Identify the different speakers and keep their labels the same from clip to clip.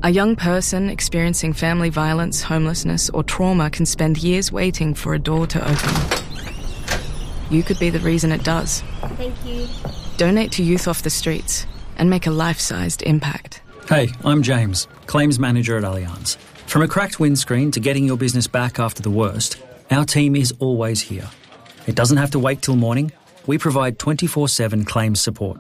Speaker 1: A young person experiencing family violence, homelessness, or trauma can spend years waiting for a door to open. You could be the reason it does.
Speaker 2: Thank you.
Speaker 1: Donate to Youth Off the Streets and make a life-sized impact.
Speaker 3: Hey, I'm James, Claims Manager at Allianz. From a cracked windscreen to getting your business back after the worst, our team is always here. It doesn't have to wait till morning. We provide 24/7 claims support.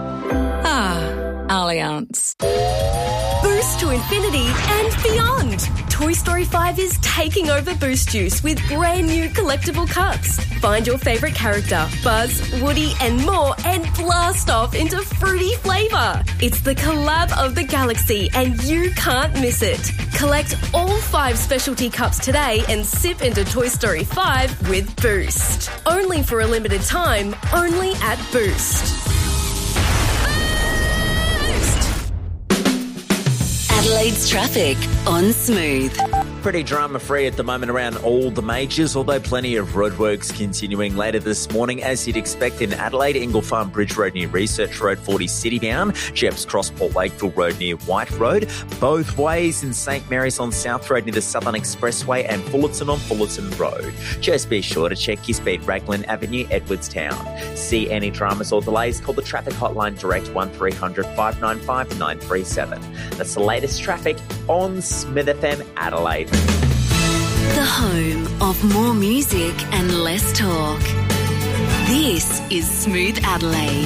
Speaker 4: Allianz. Boost to infinity and beyond. Toy Story 5 is taking over Boost Juice with brand new collectible cups. Find your favourite character, Buzz, Woody and more, and blast off into fruity flavour. It's the collab of the galaxy and you can't miss it. Collect all 5 specialty cups today and sip into Toy Story 5 with Boost. Only for a limited time, only at Boost.
Speaker 5: Adelaide's traffic on Smooth.
Speaker 6: Pretty drama-free at the moment around all the majors, although plenty of roadworks continuing later this morning, as you'd expect in Adelaide. Ingle Farm Bridge Road near Research Road, 40 Citybound. Jeps Cross Port Wakefield Road near White Road. Both ways in St Mary's on South Road near the Southern Expressway, and Fullerton on Fullerton Road. Just be sure to check your speed. Raglan Avenue, Edwardstown. See any dramas or delays, call the traffic hotline direct 1300 595 937. That's the latest traffic on Smith FM Adelaide.
Speaker 5: The home of more music and less talk. This is Smooth Adelaide.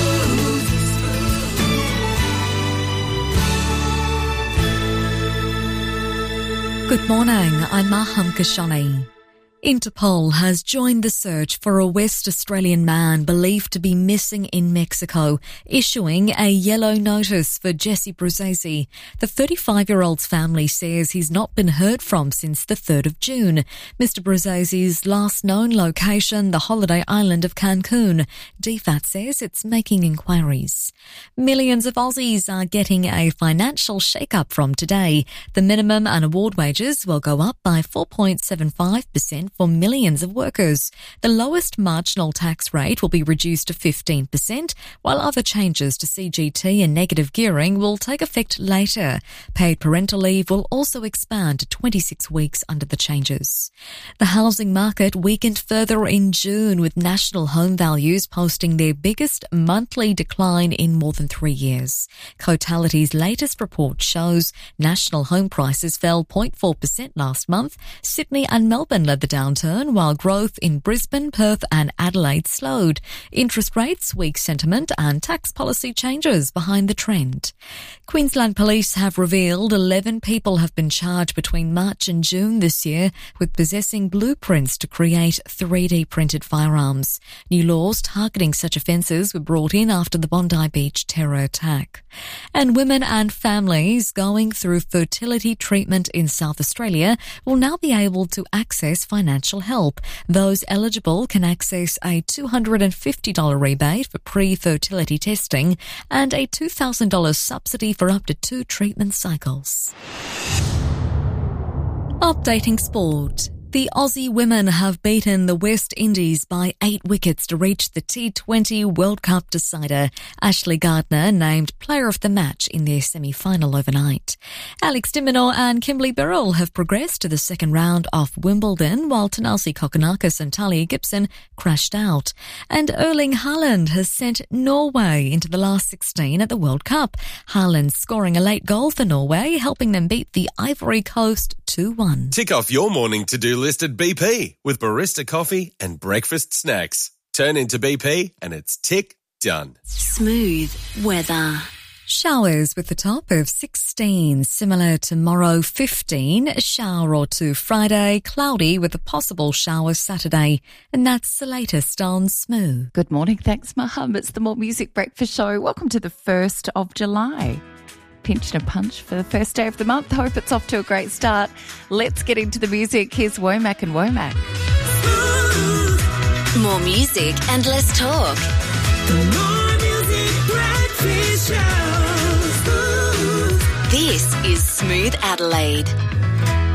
Speaker 7: Good morning, I'm Maham Kashani. Interpol has joined the search for a West Australian man believed to be missing in Mexico, issuing a yellow notice for Jesse Bruzzese. The 35-year-old's family says he's not been heard from since the 3rd of June. Mr. Bruzzese's last known location, the holiday island of Cancun. DFAT says it's making inquiries. Millions of Aussies are getting a financial shake-up from today. The minimum and award wages will go up by 4.75% for millions of workers. The lowest marginal tax rate will be reduced to 15%, while other changes to CGT and negative gearing will take effect later. Paid parental leave will also expand to 26 weeks under the changes. The housing market weakened further in June, with national home values posting their biggest monthly decline in more than 3 years. Cotality's latest report shows national home prices fell 0.4% last month. Sydney and Melbourne led the downturn, while growth in Brisbane, Perth and Adelaide slowed. Interest rates, weak sentiment and tax policy changes behind the trend. Queensland Police have revealed 11 people have been charged between March and June this year with possessing blueprints to create 3D printed firearms. New laws targeting such offences were brought in after the Bondi Beach terror attack. And women and families going through fertility treatment in South Australia will now be able to access financial help. Those eligible can access a $250 rebate for pre-fertility testing and a $2,000 subsidy for up to 2 treatment cycles. Updating sport. The Aussie women have beaten the West Indies by 8 wickets to reach the T20 World Cup decider. Ashley Gardner named Player of the Match in their semi-final overnight. Alex de Minaur and Kimberly Birrell have progressed to the second round of Wimbledon, while Thanasi Kokkinakis and Talia Gibson crashed out. And Erling Haaland has sent Norway into the last 16 at the World Cup. Haaland scoring a late goal for Norway, helping them beat the Ivory Coast 2-1.
Speaker 8: Tick off your morning to-do list at BP with barista coffee and breakfast snacks. Turn into BP and it's tick done.
Speaker 5: Smooth weather.
Speaker 7: Showers with the top of 16, similar tomorrow 15, a shower or two Friday, cloudy with a possible shower Saturday. And that's the latest on Smooth.
Speaker 9: Good morning, thanks Maham. It's the More Music Breakfast Show. Welcome to the 1st of July. Pinch and a punch for the first day of the month. Hope it's off to a great start. Let's get into the music. Here's Womack and Womack.
Speaker 5: More music and less talk.
Speaker 10: More Music Breakfast Show.
Speaker 5: This is Smooth Adelaide.